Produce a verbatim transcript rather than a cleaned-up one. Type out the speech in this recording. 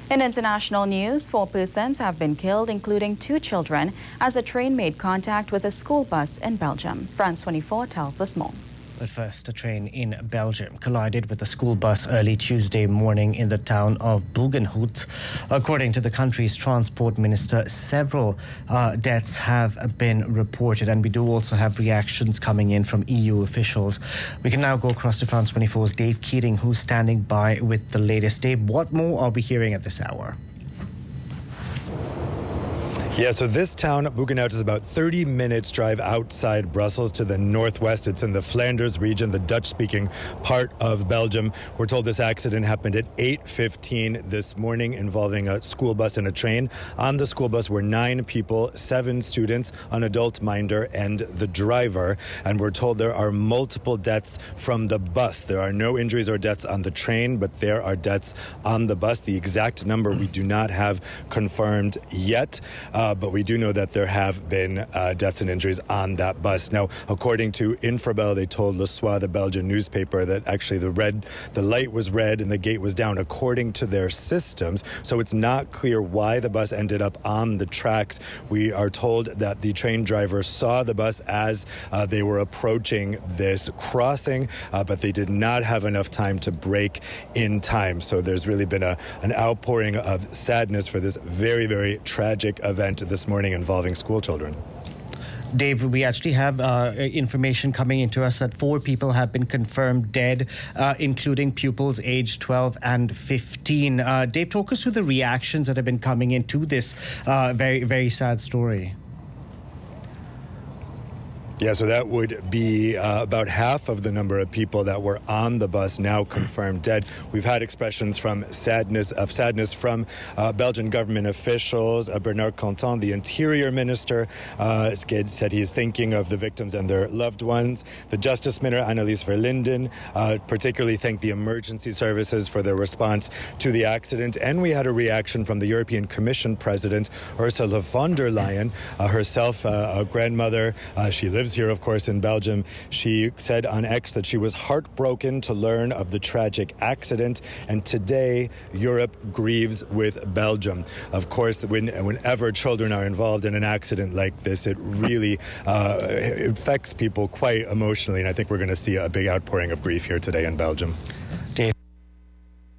In international news, four persons have been killed, including two children, as a train made contact with a school bus in Belgium. France twenty-four tells us more. But first, a train in Belgium collided with a school bus early Tuesday morning in the town of Bugenhout. According to the country's transport minister, several uh, deaths have been reported, and we do also have reactions coming in from E U officials. We can now go across to France twenty-four's Dave Keating, who's standing by with the latest. Dave, what more are we hearing at this hour? Yeah, so this town, Bugenhout, is about thirty minutes drive outside Brussels to the northwest. It's in the Flanders region, the Dutch-speaking part of Belgium. We're told this accident happened at eight fifteen this morning involving a school bus and a train. On the school bus were nine people, seven students, an adult minder, and the driver. And we're told there are multiple deaths from the bus. There are no injuries or deaths on the train, but there are deaths on the bus. The exact number we do not have confirmed yet. Uh, Uh, but we do know that there have been uh, deaths and injuries on that bus. Now, according to Infrabel, they told Le Soir, the Belgian newspaper, that actually the red, the light was red and the gate was down according to their systems. So it's not clear why the bus ended up on the tracks. We are told that the train driver saw the bus as uh, they were approaching this crossing, uh, but they did not have enough time to brake in time. So there's really been a, an outpouring of sadness for this very, very tragic event this morning involving school children. Dave, we actually have uh, information coming into us that four people have been confirmed dead, uh, including pupils aged twelve and fifteen. Uh, Dave, talk us through the reactions that have been coming into this uh, very, very sad story. Yeah, so that would be uh, about half of the number of people that were on the bus now confirmed dead. We've had expressions from sadness of sadness from uh, Belgian government officials. Uh, Bernard Contant, the interior minister, uh, said he is thinking of the victims and their loved ones. The Justice Minister, Annelies Verlinden, uh, particularly thanked the emergency services for their response to the accident. And we had a reaction from the European Commission President, Ursula von der Leyen, uh, herself uh, a grandmother. Uh, she lives here, of course, in Belgium. She said on X that she was heartbroken to learn of the tragic accident, and today Europe grieves with Belgium. Of course, when, whenever children are involved in an accident like this, it really uh, it affects people quite emotionally, and I think we're going to see a big outpouring of grief here today in Belgium.